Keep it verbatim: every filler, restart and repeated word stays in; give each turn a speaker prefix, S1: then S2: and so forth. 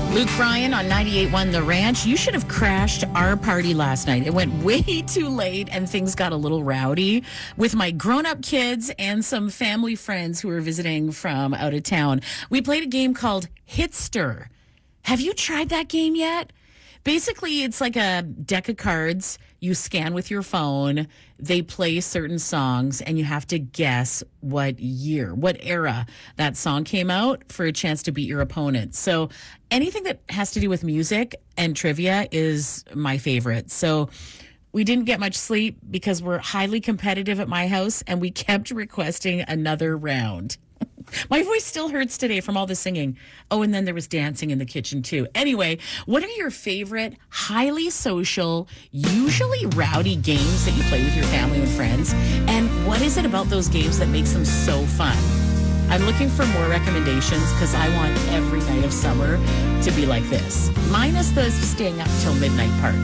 S1: Luke Bryan on ninety-eight point one The Ranch. You should have crashed our party last night. It went way too late and things got a little rowdy with my grown-up kids and some family friends who were visiting from out of town. We played a game called Hitster. Have you tried that game yet? Basically, it's like a deck of cards. You scan with your phone. They play certain songs, and you have to guess what year, what era that song came out for a chance to beat your opponent. So anything that has to do with music and trivia is my favorite. So we didn't get much sleep because we're highly competitive at my house, and we kept requesting another round. My voice still hurts today from all the singing. Oh, and then there was dancing in the kitchen, too. Anyway, what are your favorite highly social, usually rowdy games that you play with your family and friends? And what is it about those games that makes them so fun? I'm looking for more recommendations because I want every night of summer to be like this, minus the staying up till midnight part.